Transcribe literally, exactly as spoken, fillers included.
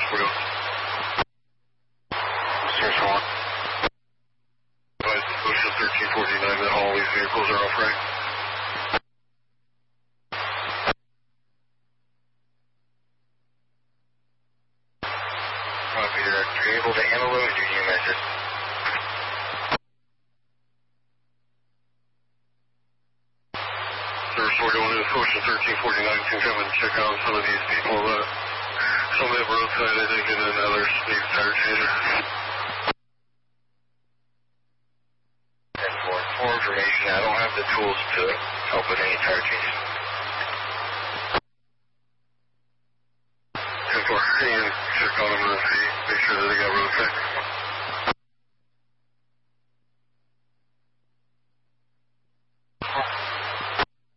What else? Source one. Advise Ocean thirteen forty-nine that all these vehicles are off right. Copy that. Are you able to handle those? Do you measure? Service four going to Ocean thirteen forty-nine can come and check on some of these people. Uh, some have roadside, I think, and then others need tire changes. And for more information, I don't have the tools to help with any tire changes. ten four, and check on them and see, make sure that they got roadside.